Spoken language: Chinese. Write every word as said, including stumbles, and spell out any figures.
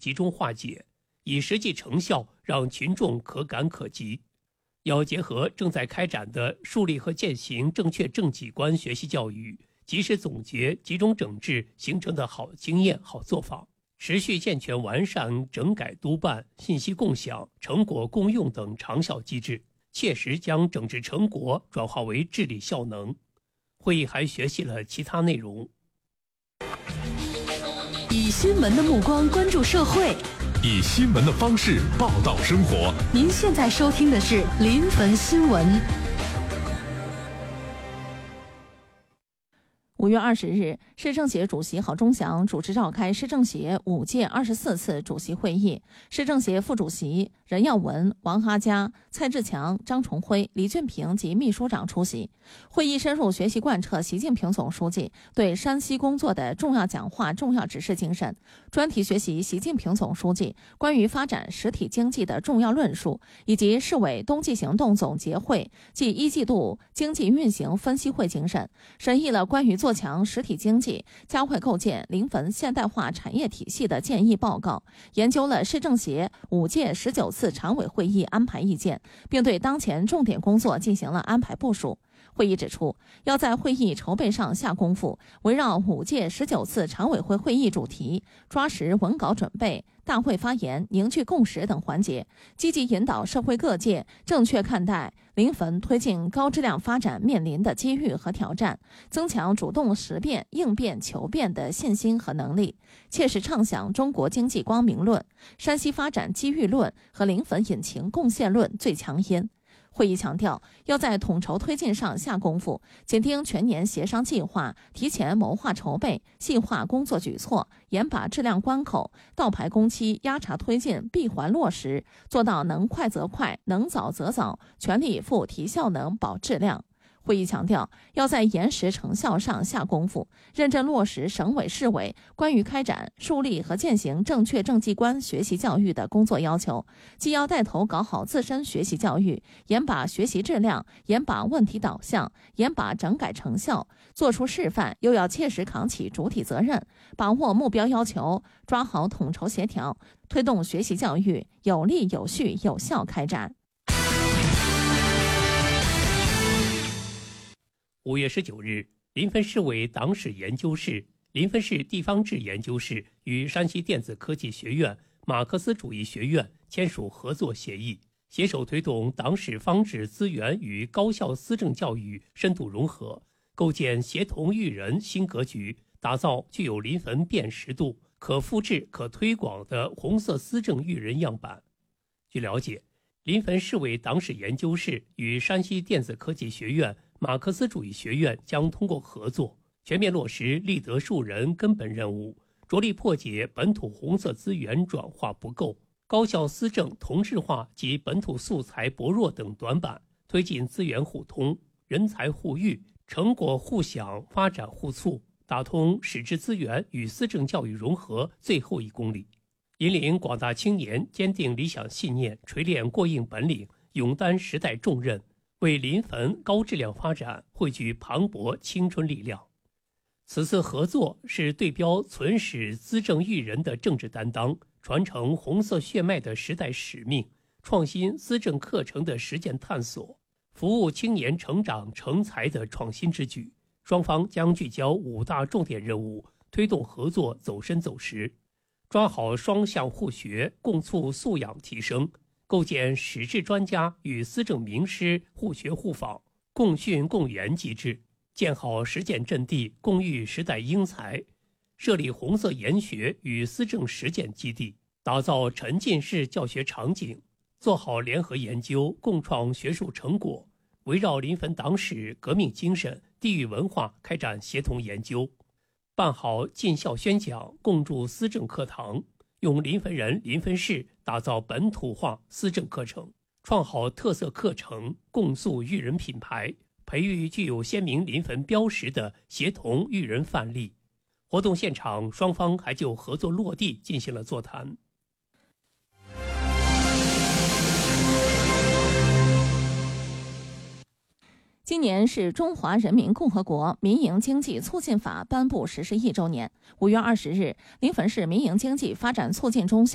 集中化解，以实际成效让群众可感可及。要结合正在开展的树立和践行正确政绩观学习教育，及时总结、集中整治形成的好经验、好做法，持续健全完善整改督办、信息共享、成果共用等长效机制，切实将整治成果转化为治理效能。会议还学习了其他内容。 以新闻的目光关注社会， 以新闻的方式报道生活。 您现在收听的是临汾新闻。五月二十日，市政协主席郝忠祥主持召开市政协五届二十四次主席会议，市政协副主席任耀文、王哈佳、蔡志强、张崇辉、李俊平及秘书长出席。会议深入学习贯彻习近平总书记对山西工作的重要讲话、重要指示精神，专题学习习近平总书记关于发展实体经济的重要论述，以及市委冬季行动总结会暨一季度经济运行分析会精神，审议了关于做强实体经济、加快构建临汾现代化产业体系的建议报告，研究了市政协五届十九次常委会议安排意见，并对当前重点工作进行了安排部署。会议指出，要在会议筹备上下功夫，围绕五届十九次常委会会议主题，抓实文稿准备、大会发言、凝聚共识等环节，积极引导社会各界正确看待临汾推进高质量发展面临的机遇和挑战，增强主动识变、应变求变的信心和能力，切实畅想中国经济光明论、山西发展机遇论和临汾引擎贡献论最强音。会议强调，要在统筹推进上下功夫，紧盯全年协商计划，提前谋划筹备，细化工作举措，严把质量关口、倒排工期、压查推进闭环落实，做到能快则快，能早则早，全力以赴提效能、保质量。会议强调，要在延时成效上下功夫，认真落实省委市委关于开展树立和践行正确政绩观学习教育的工作要求，既要带头搞好自身学习教育，严把学习质量，严把问题导向，严把整改成效，做出示范，又要切实扛起主体责任，把握目标要求，抓好统筹协调，推动学习教育有力、有序、有效开展。 五月十九日，临汾市委党史研究室、临汾市地方志研究室与山西电子科技学院、马克思主义学院签署合作协议，携手推动党史方志资源与高校思政教育深度融合，构建协同育人新格局，打造具有临汾辨识度、可复制、可推广的红色思政育人样板。据了解，临汾市委党史研究室与山西电子科技学院、马克思主义学院将通过合作，全面落实立德树人根本任务，着力破解本土红色资源转化不够、高校思政同质化及本土素材薄弱等短板，推进资源互通、人才互育、成果互享、发展互促，打通史质资源与思政教育融合最后一公里，引领广大青年坚定理想信念，锤炼过硬本领，勇担时代重任，为临汾高质量发展汇聚磅礴青春力量。此次合作是对标存史资政育人的政治担当，传承红色血脉的时代使命，创新思政课程的实践探索，服务青年成长成才的创新之举。双方将聚焦五大重点任务，推动合作走深走实，抓好双向互学，共促素养提升，构建史志专家与思政名师互学互访、共训共研机制，建好实践阵地，共育时代英才，设立红色研学与思政实践基地，打造沉浸式教学场景，做好联合研究，共创学术成果，围绕临汾党史、革命精神、地域文化开展协同研究，办好进校宣讲，共筑思政课堂，用临汾人、临汾市打造本土化思政课程，创好特色课程，共塑育人品牌，培育具有鲜明临汾标识的协同育人范例。活动现场，双方还就合作落地进行了座谈。 今年是中华人民共和国民营经济促进法颁布实施一周年。五月二十日，临汾市民营经济发展促进中心